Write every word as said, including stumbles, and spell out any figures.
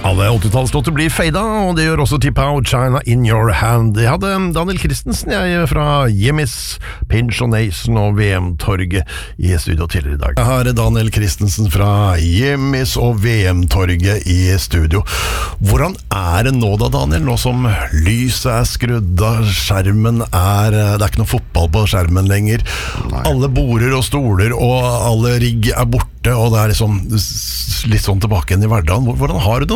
Alle åttitallslåter blir fada, og det gjør også T-Pow, China in your hand. Jeg hadde Daniel Christensen jeg, fra Jimmy's Pensionation og V M-torget i studio tidligere i dag. Jeg har Daniel Christensen fra Jimmy's og V M-torget i studio. Hvordan er det nå da, Daniel? Nå som lyset er skrudd av, skjermen er... Det er ikke noe fotball på skjermen lenger. Nei. Alle border og stoler og alle rigg er borte, og det er liksom litt sånn tilbake igjen i hverdagen. Hvordan har du det nå?